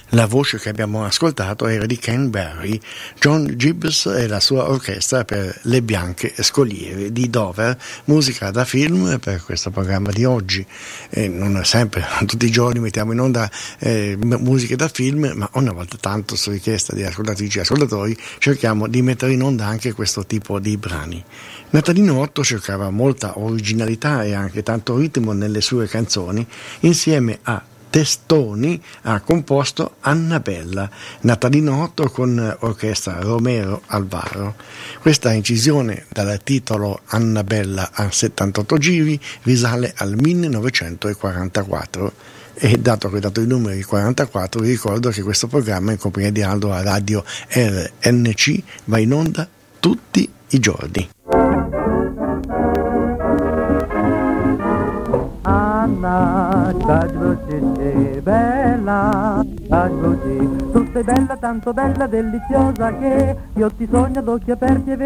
La voce che abbiamo ascoltato era di Ken Barry, John Gibbs e la sua orchestra per Le Bianche Scoliere di Dover, musica da film per questo programma di oggi. Non sempre, tutti i giorni mettiamo in onda musiche da film, ma una volta tanto su richiesta di ascoltatrici e ascoltatori cerchiamo di mettere in onda anche questo tipo di brani. Natalino Otto cercava molta originalità e anche tanto ritmo nelle sue canzoni, insieme a Testoni ha composto Annabella, Natalino Otto con orchestra Romero Alvaro. Questa incisione dal titolo Annabella a 78 giri risale al 1944 e dato che ho dato i numeri 44 vi ricordo che questo programma in compagnia di Aldo a Radio RNC va in onda tutti i giorni. Anna, bella, tu sei bella, tanto bella, deliziosa che io ti sogno ad occhi aperti e